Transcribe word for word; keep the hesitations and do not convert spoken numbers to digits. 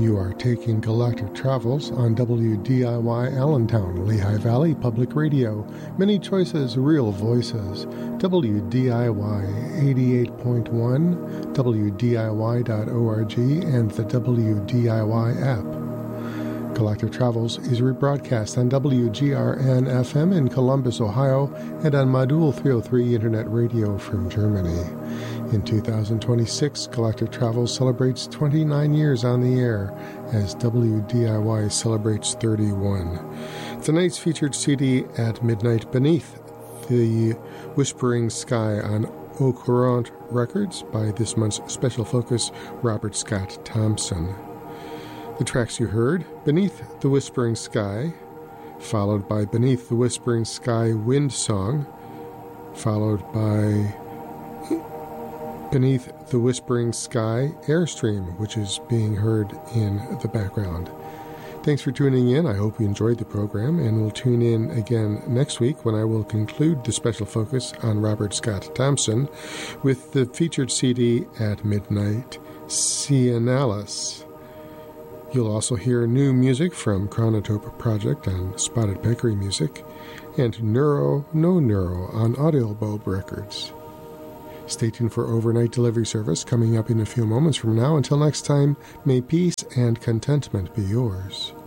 You are taking Galactic Travels on W D I Y Allentown, Lehigh Valley Public Radio. Many choices, real voices. W D I Y eighty-eight point one, W D I Y dot org, and the W D I Y app. Galactic Travels is rebroadcast on W G R N F M in Columbus, Ohio, and on Modul three oh three Internet Radio from Germany. In two thousand twenty-six, Galactic Travels celebrates twenty-nine years on the air as W D I Y celebrates thirty-one. Tonight's featured C D at midnight, Beneath the Whispering Sky on Au Courant Records by this month's special focus, Robert Scott Thompson. The tracks you heard, Beneath the Whispering Sky, followed by Beneath the Whispering Sky Wind Song, followed by Beneath the Whispering Sky Airstream, which is being heard in the background. Thanks for tuning in. I hope you enjoyed the program, and we'll tune in again next week when I will conclude the special focus on Robert Scott Thompson with the featured C D at midnight, Cianalis. You'll also hear new music from Chronotope Project on Spotted Peccary Music and Neuro No Neuro on Audiobulb Records. Stay tuned for overnight delivery service coming up in a few moments from now. Until next time, may peace and contentment be yours.